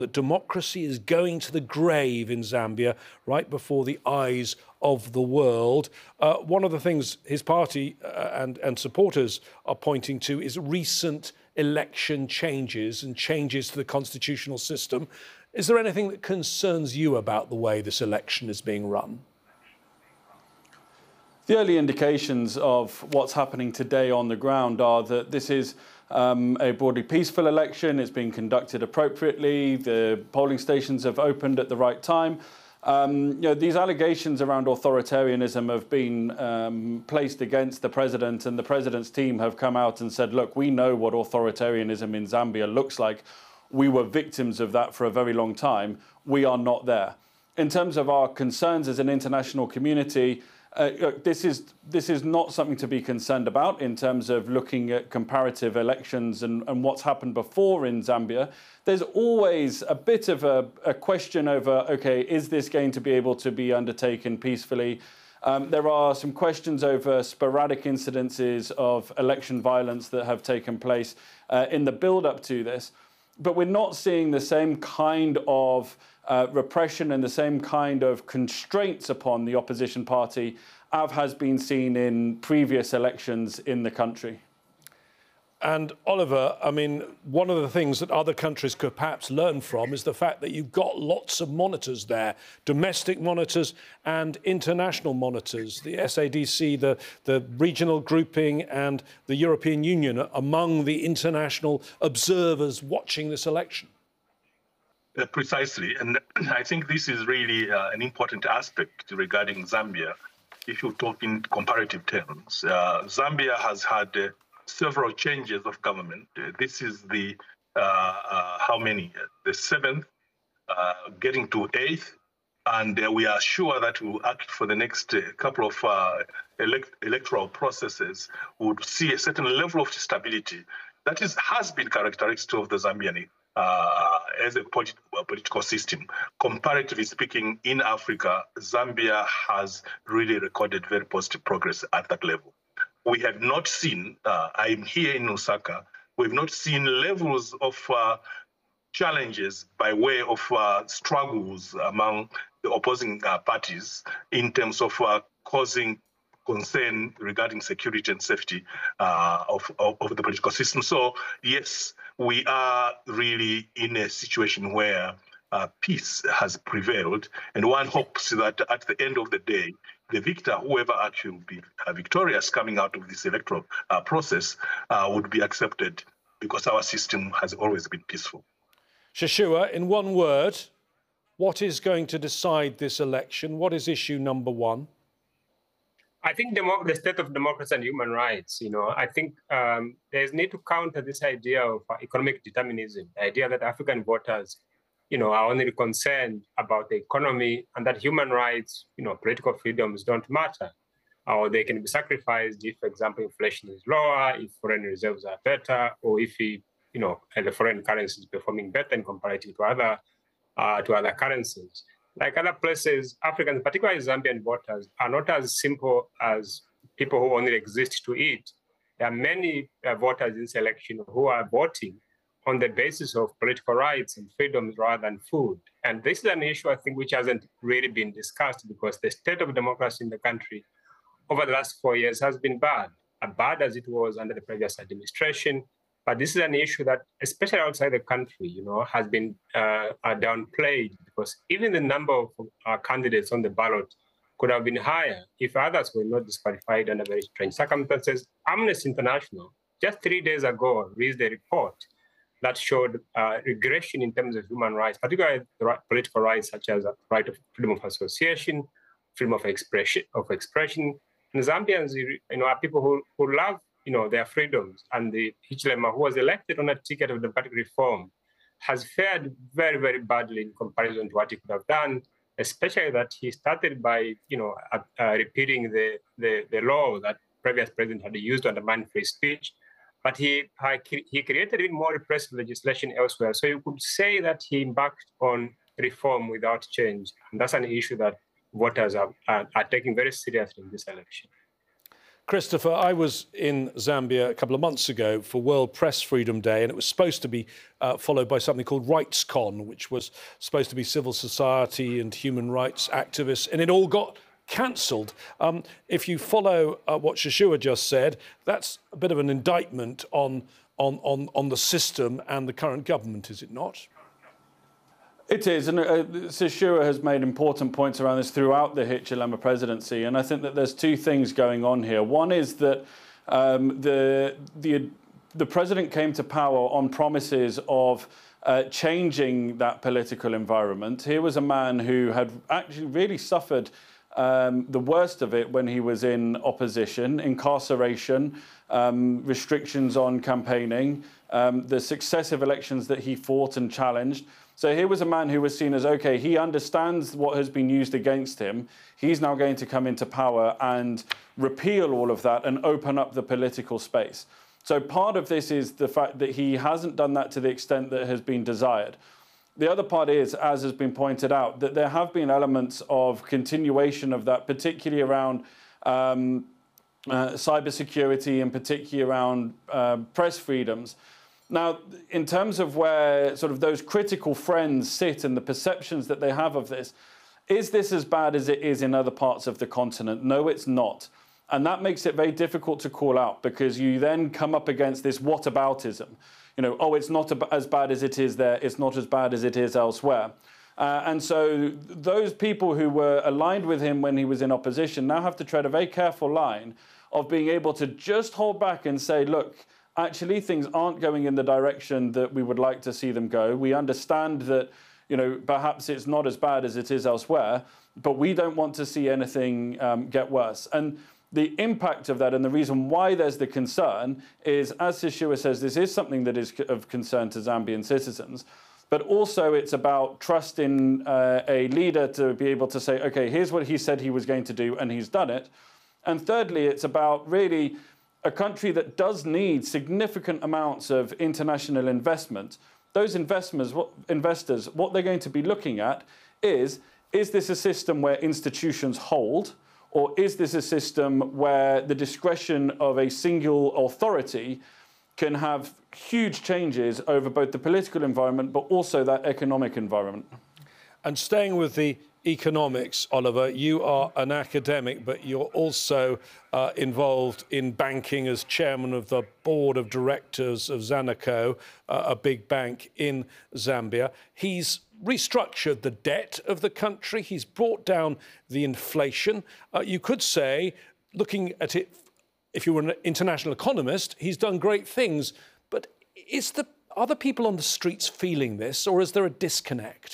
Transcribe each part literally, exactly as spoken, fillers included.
that democracy is going to the grave in Zambia right before the eyes of the world. Uh, one of the things his party uh, and, and supporters are pointing to is recent election changes and changes to the constitutional system. Is there anything that concerns you about the way this election is being run? The early indications of what's happening today on the ground are that this is um, a broadly peaceful election. It's being conducted appropriately. The polling stations have opened at the right time. Um, you know, these allegations around authoritarianism have been um, placed against the president, and the president's team have come out and said, look, we know what authoritarianism in Zambia looks like. We were victims of that for a very long time. We are not there. In terms of our concerns as an international community, Uh, look, this is this is not something to be concerned about in terms of looking at comparative elections and, and what's happened before in Zambia. There's always a bit of a, a question over, OK, is this going to be able to be undertaken peacefully? Um, there are some questions over sporadic incidences of election violence that have taken place uh, in the build-up to this. But we're not seeing the same kind of uh, repression and the same kind of constraints upon the opposition party as has been seen in previous elections in the country. And Oliver, I mean, one of the things that other countries could perhaps learn from is the fact that you've got lots of monitors there, domestic monitors and international monitors. The S A D C, the, the regional grouping and the European Union are among the international observers watching this election. Uh, precisely. And I think this is really uh, an important aspect regarding Zambia. If you talk in comparative terms, uh, Zambia has had uh, several changes of government. Uh, this is the, uh, uh, how many? The seventh, uh, getting to eighth. And uh, we are sure that we will act for the next uh, couple of uh, elect electoral processes. We would see a certain level of stability that is, has been characteristic of the Zambian uh, as a polit political system. Comparatively speaking, in Africa, Zambia has really recorded very positive progress at that level. We have not seen, uh, I'm here in Osaka, we've not seen levels of uh, challenges by way of uh, struggles among the opposing uh, parties in terms of uh, causing concern regarding security and safety uh, of, of, of the political system. So, yes, we are really in a situation where uh, peace has prevailed, and one hopes that at the end of the day, the victor, whoever actually will be uh, victorious coming out of this electoral uh, process, uh, would be accepted because our system has always been peaceful. Shashua, in one word, what is going to decide this election? What is issue number one? I think the state of democracy and human rights, you know, I think um, there's need to counter this idea of uh, economic determinism, the idea that African voters, you know, are only concerned about the economy and that human rights, you know, political freedoms don't matter, or they can be sacrificed if, for example, inflation is lower, if foreign reserves are better, or if, you know, the foreign currency is performing better in comparison to other, uh, to other currencies. Like other places, Africans, particularly Zambian voters, are not as simple as people who only exist to eat. There are many uh, voters in this election who are voting on the basis of political rights and freedoms rather than food. And this is an issue, I think, which hasn't really been discussed because the state of democracy in the country over the last four years has been bad, as bad as it was under the previous administration. But this is an issue that, especially outside the country, you know, has been uh, downplayed because even the number of uh, candidates on the ballot could have been higher if others were not disqualified under very strange circumstances. Amnesty International, just three days ago, released a report that showed uh, regression in terms of human rights, particularly the right, political rights such as the right of freedom of association, freedom of expression. Of expression. And Zambians, you know, are people who, who love, you know, their freedoms. And the Hichilema, who was elected on a ticket of democratic reform, has fared very, very badly in comparison to what he could have done, especially that he started by, you know, uh, uh, repeating the, the, the law that previous president had used to undermine free speech. But he, uh, he created even more repressive legislation elsewhere. So you could say that he embarked on reform without change. And that's an issue that voters are, are, are taking very seriously in this election. Christopher, I was in Zambia a couple of months ago for World Press Freedom Day, and it was supposed to be uh, followed by something called RightsCon, which was supposed to be civil society and human rights activists, and it all got cancelled. Um, if you follow uh, what Shishua just said, that's a bit of an indictment on, on, on, on the system and the current government, is it not? It is, and uh, Shishua has made important points around this throughout the Hichilema presidency, and I think that there's two things going on here. One is that um, the, the, the president came to power on promises of uh, changing that political environment. Here was a man who had actually really suffered um, the worst of it when he was in opposition, incarceration, um, restrictions on campaigning, um, the successive elections that he fought and challenged. So here was a man who was seen as, OK, he understands what has been used against him. He's now going to come into power and repeal all of that and open up the political space. So part of this is the fact that he hasn't done that to the extent that has been desired. The other part is, as has been pointed out, that there have been elements of continuation of that, particularly around um, uh, cybersecurity and particularly around uh, press freedoms. Now, in terms of where sort of those critical friends sit and the perceptions that they have of this, is this as bad as it is in other parts of the continent? No, it's not. And that makes it very difficult to call out, because you then come up against this whataboutism. You know, oh, it's not as bad as it is there, it's not as bad as it is elsewhere. Uh, and so those people who were aligned with him when he was in opposition now have to tread a very careful line of being able to just hold back and say, look, actually, things aren't going in the direction that we would like to see them go. We understand that, you know, perhaps it's not as bad as it is elsewhere, but we don't want to see anything um, get worse. And the impact of that and the reason why there's the concern is, as Shishua says, this is something that is of concern to Zambian citizens, but also it's about trust in uh, a leader to be able to say, OK, here's what he said he was going to do, and he's done it. And thirdly, it's about really a country that does need significant amounts of international investment. Those investors, what, investors, what they're going to be looking at is, is this a system where institutions hold, or is this a system where the discretion of a single authority can have huge changes over both the political environment, but also that economic environment? And staying with the economics, Oliver, you are an academic, but you're also uh, involved in banking as chairman of the board of directors of Zanaco, uh, a big bank in Zambia. He's restructured the debt of the country. He's brought down the inflation. Uh, you could say, looking at it, if you were an international economist, he's done great things. But is the, are the people on the streets feeling this, or is there a disconnect?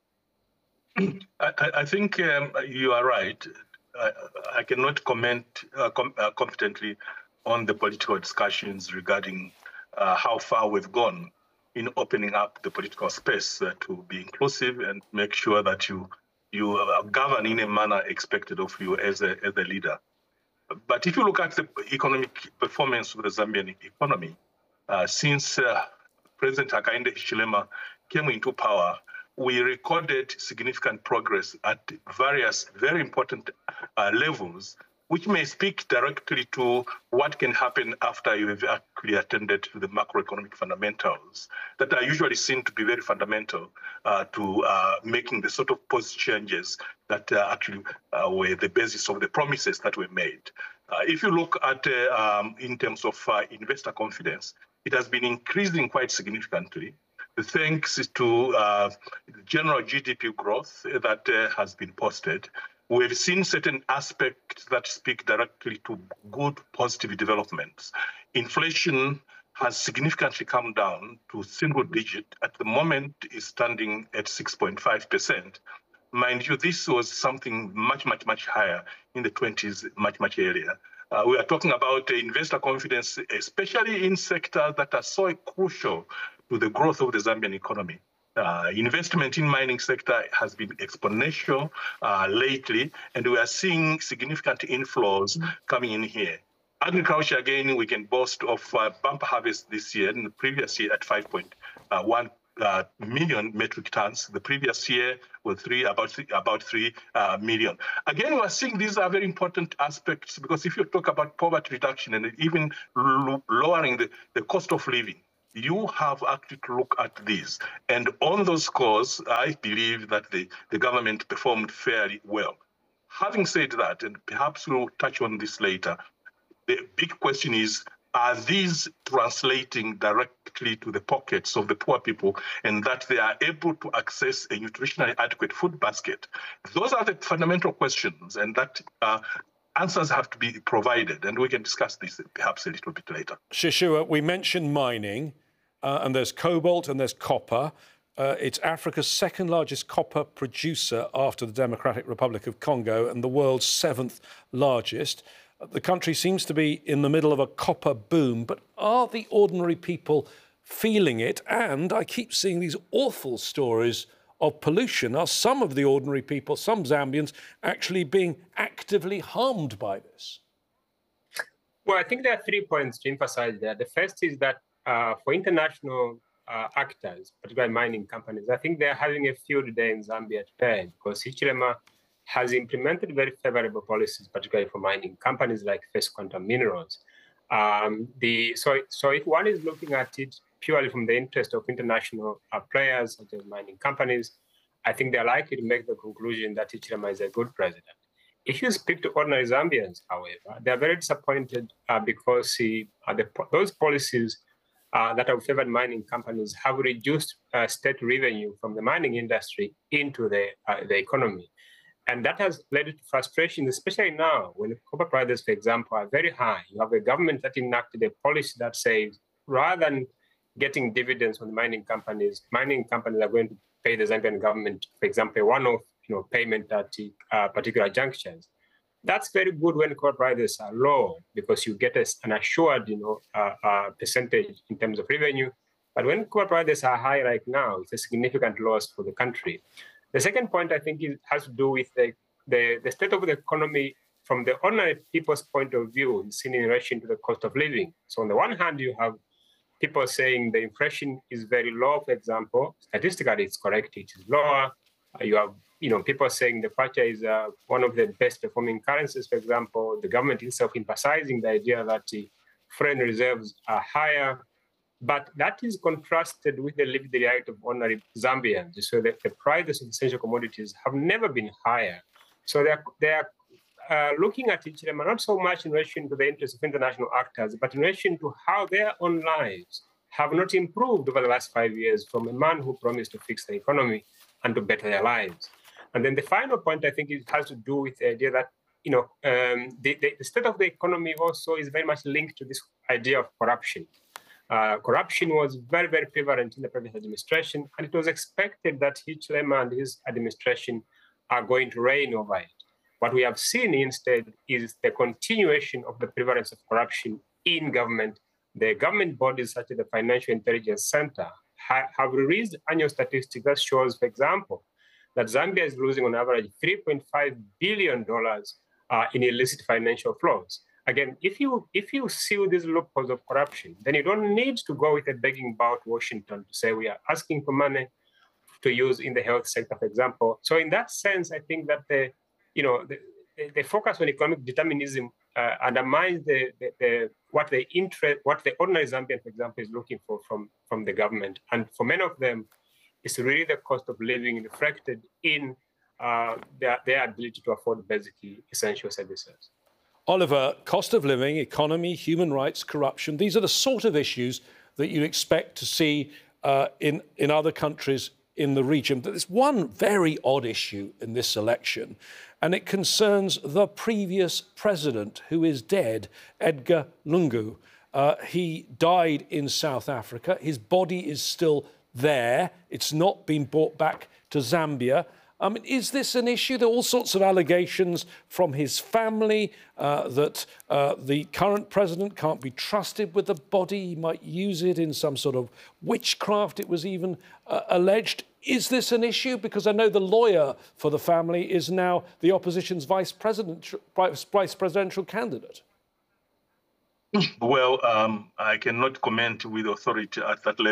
I, I think um, you are right. I, I cannot comment uh, com uh, competently on the political discussions regarding uh, how far we've gone in opening up the political space uh, to be inclusive and make sure that you you uh, govern in a manner expected of you as a, as a leader. But if you look at the economic performance of the Zambian economy, uh, since uh, President Hakainde Hichilema came into power, we recorded significant progress at various very important uh, levels, which may speak directly to what can happen after you have actually attended to the macroeconomic fundamentals that are usually seen to be very fundamental uh, to uh, making the sort of policy changes that uh, actually uh, were the basis of the promises that were made. Uh, if you look at, uh, um, in terms of uh, investor confidence, it has been increasing quite significantly, thanks to uh, general G D P growth that uh, has been posted. We've seen certain aspects that speak directly to good, positive developments. Inflation has significantly come down to single digit. At the moment, is standing at six point five percent. Mind you, this was something much, much, much higher in the twenties, much, much earlier. Uh, we are talking about uh, investor confidence, especially in sectors that are so crucial to the growth of the Zambian economy. Uh, investment in mining sector has been exponential uh, lately, and we are seeing significant inflows coming in here. Agriculture, again, we can boast of uh, bumper harvest this year and the previous year at five point one uh, million metric tons. The previous year was three, about three, about three uh, million. Again, we are seeing these are very important aspects, because if you talk about poverty reduction and even lo lowering the, the cost of living, you have actually to look at these. And on those scores, I believe that the, the government performed fairly well. Having said that, and perhaps we'll touch on this later, the big question is, are these translating directly to the pockets of the poor people, and that they are able to access a nutritionally adequate food basket? Those are the fundamental questions, and that uh, answers have to be provided, and we can discuss this perhaps a little bit later. Shishua, we mentioned mining, uh, and there's cobalt and there's copper. Uh, it's Africa's second largest copper producer after the Democratic Republic of Congo, and the world's seventh largest. The country seems to be in the middle of a copper boom, but are the ordinary people feeling it? And I keep seeing these awful stories of pollution. Are some of the ordinary people, some Zambians, actually being actively harmed by this? Well, I think there are three points to emphasize there. The first is that uh, for international uh, actors, particularly mining companies, I think they're having a field day in Zambia today, because Hichilema has implemented very favorable policies, particularly for mining companies like First Quantum Minerals. Um, the, so, so if one is looking at it purely from the interest of international uh, players, such as mining companies, I think they're likely to make the conclusion that Hichilema is a good president. If you speak to ordinary Zambians, however, they're very disappointed uh, because he, uh, the, those policies uh, that have favored mining companies have reduced uh, state revenue from the mining industry into the, uh, the economy. And that has led to frustration, especially now when the copper prices, for example, are very high. You have a government that enacted a policy that says rather than getting dividends from the mining companies, mining companies are going to pay the Zambian government, for example, a one-off you know, payment at uh, particular junctures. That's very good when copper prices are low, because you get a, an assured you know, uh, uh, percentage in terms of revenue. But when copper prices are high right now, it's a significant loss for the country. The second point, I think, is, has to do with the, the, the state of the economy from the ordinary people's point of view, seen in relation to the cost of living. So on the one hand, you have people saying the inflation is very low, for example. Statistically, it's correct, it is lower. Uh, you have you know, people saying the kwacha is uh, one of the best performing currencies, for example. The government itself emphasizing the idea that the foreign reserves are higher. But that is contrasted with the lived reality of ordinary Zambians. So the, the prices of essential commodities have never been higher. So they're, they're uh, looking at Hichilema not so much in relation to the interests of international actors, but in relation to how their own lives have not improved over the last five years from a man who promised to fix the economy and to better their lives. And then the final point, I think, it has to do with the idea that, you know, um, the, the, the state of the economy also is very much linked to this idea of corruption. Uh, corruption was very, very prevalent in the previous administration, and it was expected that Hichilema and his administration are going to reign over it. What we have seen instead is the continuation of the prevalence of corruption in government. The government bodies such as the Financial Intelligence Center ha have released annual statistics that shows, for example, that Zambia is losing on average three point five billion dollars uh, in illicit financial flows. Again, if you if you seal these loopholes of corruption, then you don't need to go with a begging bow to Washington to say we are asking for money to use in the health sector, for example. So in that sense, I think that the you know the, the focus on economic determinism uh, undermines the, the, the what the interest what the ordinary Zambian, for example, is looking for from from the government, and for many of them, it's really the cost of living reflected in uh, their their ability to afford basically essential services. Oliver, cost of living, economy, human rights, corruption, these are the sort of issues that you expect to see uh, in, in other countries in the region. But there's one very odd issue in this election, and it concerns the previous president, who is dead, Edgar Lungu. Uh, he died in South Africa. His body is still there. It's not been brought back to Zambia. I mean, is this an issue? There are all sorts of allegations from his family uh, that uh, the current president can't be trusted with the body. He might use it in some sort of witchcraft, it was even uh, alleged. Is this an issue? Because I know the lawyer for the family is now the opposition's vice president, vice presidential candidate. Well, um, I cannot comment with authority at that level.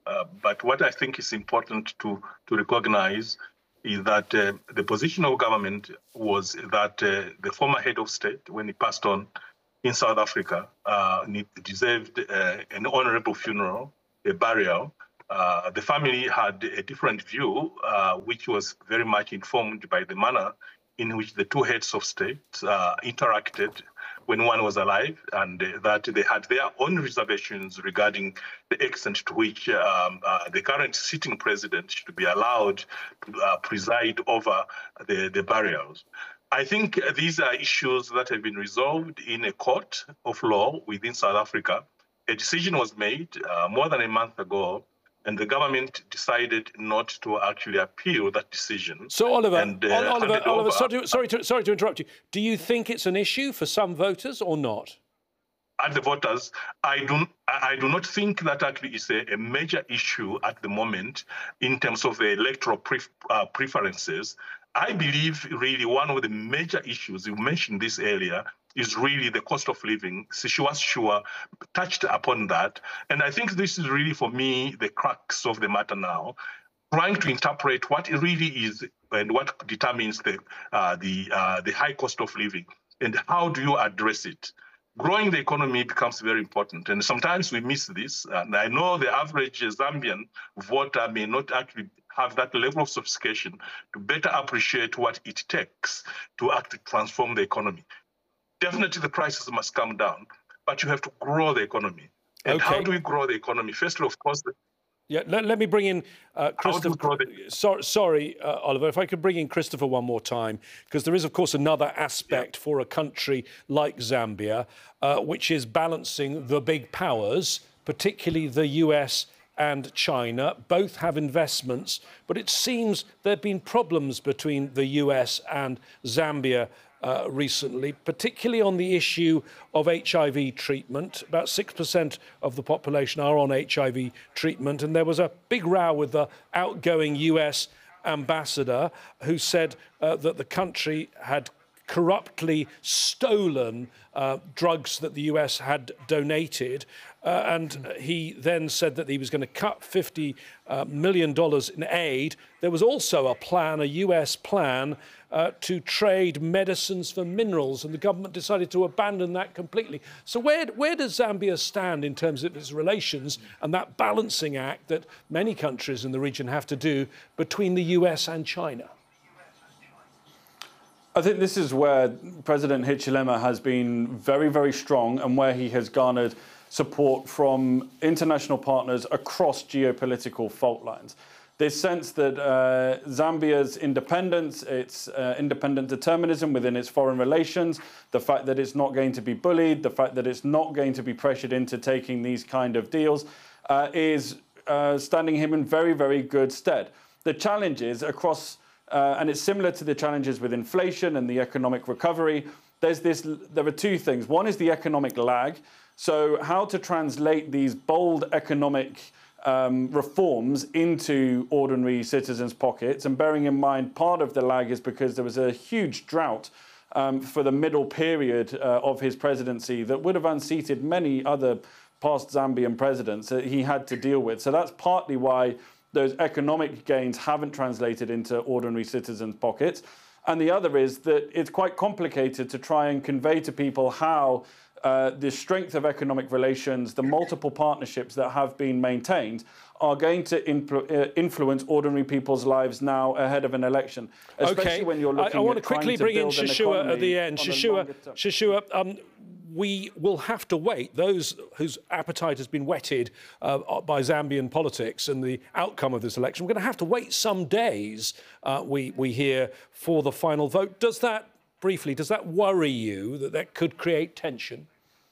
Uh, but what I think is important to, to recognize is that uh, the position of government was that uh, the former head of state, when he passed on in South Africa, uh, deserved uh, an honorable funeral, a burial. Uh, the family had a different view, uh, which was very much informed by the manner in which the two heads of state uh, interacted when one was alive, and uh, that they had their own reservations regarding the extent to which um, uh, the current sitting president should be allowed to uh, preside over the, the burials. I think these are issues that have been resolved in a court of law within South Africa. A decision was made uh, more than a month ago, and the government decided not to actually appeal that decision. So, Oliver, and, uh, Oliver, Oliver sorry, to, sorry, to, to, sorry to interrupt you. Do you think it's an issue for some voters or not? At the voters, I do, I do not think that actually is a, a major issue at the moment in terms of the electoral pref, uh, preferences. I believe really one of the major issues, you mentioned this earlier, is really the cost of living. Sishiwa Sishiwa touched upon that. And I think this is really, for me, the crux of the matter now, trying to interpret what it really is and what determines the, uh, the, uh, the high cost of living and how do you address it. Growing the economy becomes very important, and sometimes we miss this. And I know the average Zambian voter may not actually have that level of sophistication to better appreciate what it takes to actually transform the economy. Definitely the prices must come down, but you have to grow the economy. And okay. How do we grow the economy? Firstly, of course, the Yeah, let, let me bring in uh, Christopher. So, sorry, uh, Oliver, if I could bring in Christopher one more time, because there is, of course, another aspect yeah. for a country like Zambia, uh, which is balancing the big powers, particularly the U S and China. Both have investments, but it seems there have been problems between the U S and Zambia Uh, recently, particularly on the issue of H I V treatment. About six percent of the population are on H I V treatment, and there was a big row with the outgoing U S ambassador who said uh, that the country had corruptly stolen uh, drugs that the U S had donated. Uh, and he then said that he was going to cut fifty million dollars in aid. There was also a plan, a U S plan, uh, to trade medicines for minerals, and the government decided to abandon that completely. So where, where does Zambia stand in terms of its relations and that balancing act that many countries in the region have to do between the U S and China? I think this is where President Hichilema has been very, very strong, and where he has garnered support from international partners across geopolitical fault lines. This sense that uh, Zambia's independence, its uh, independent determinism within its foreign relations, the fact that it's not going to be bullied, the fact that it's not going to be pressured into taking these kind of deals, uh, is uh, standing him in very, very good stead. The challenges across, uh, and it's similar to the challenges with inflation and the economic recovery, there's this, there are two things. One is the economic lag. So how to translate these bold economic um, reforms into ordinary citizens' pockets. And bearing in mind, part of the lag is because there was a huge drought um, for the middle period uh, of his presidency that would have unseated many other past Zambian presidents that he had to deal with. So that's partly why those economic gains haven't translated into ordinary citizens' pockets. And the other is that it's quite complicated to try and convey to people how uh, the strength of economic relations, the multiple partnerships that have been maintained, are going to influ uh, influence ordinary people's lives now ahead of an election. Especially okay. when you're looking I, I want at to quickly to bring in Shishiwa at the end. Shishiwa, Shishiwa, um, we will have to wait. Those whose appetite has been whetted uh, by Zambian politics and the outcome of this election, we're going to have to wait some days, uh, we, we hear, for the final vote. Does that, briefly, does that worry you that that could create tension?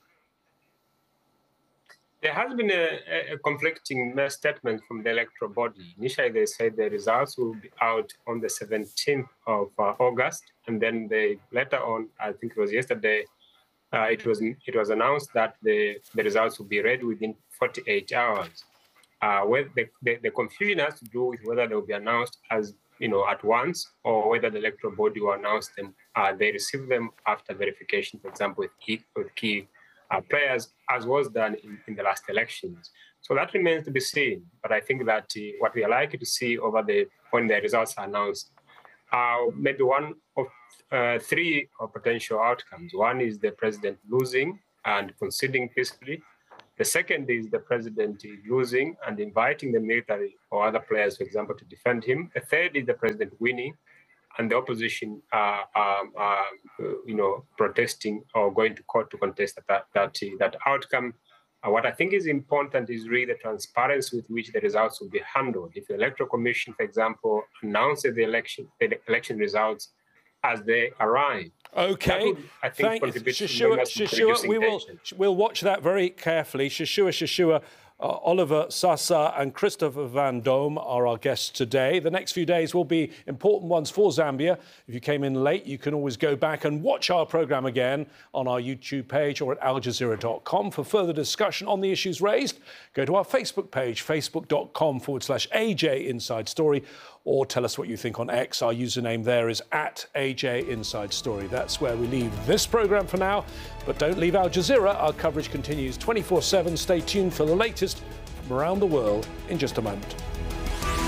There has been a, a conflicting statement from the electoral body. Initially, they said the results will be out on the seventeenth of uh, August, and then they later on, I think it was yesterday, uh, it was it was announced that the, the results will be ready within forty-eight hours. Uh, where the, the, the confusion has to do with whether they will be announced as you know at once, or whether the electoral body will announce them. Uh, they receive them after verification, for example, with key, with key Uh, players, as was done in, in the last elections. So that remains to be seen. But I think that uh, what we are likely to see over the when the results are announced are maybe one of uh, three potential outcomes. One is the president losing and conceding peacefully. The second is the president losing and inviting the military or other players, for example, to defend him. The third is the president winning and the opposition are, um, are you know, protesting or going to court to contest that, that, that outcome. Uh, what I think is important is really the transparency with which the results will be handled. If the Electoral Commission, for example, announces the election, the election results as they arrive. Okay, would, I think, thank you, Shashua. Shashua, we will we'll watch that very carefully. Shashua, Shashua, uh, Oliver Sasa and Christopher Van Dome are our guests today. The next few days will be important ones for Zambia. If you came in late, you can always go back and watch our programme again on our YouTube page or at al jazeera dot com. For further discussion on the issues raised, go to our Facebook page, facebook.com forward slash AJ Inside Story, or tell us what you think on X. Our username there is at A J Inside Story. That's where we leave this programme for now. But don't leave Al Jazeera. Our coverage continues twenty-four seven. Stay tuned for the latest from around the world in just a moment.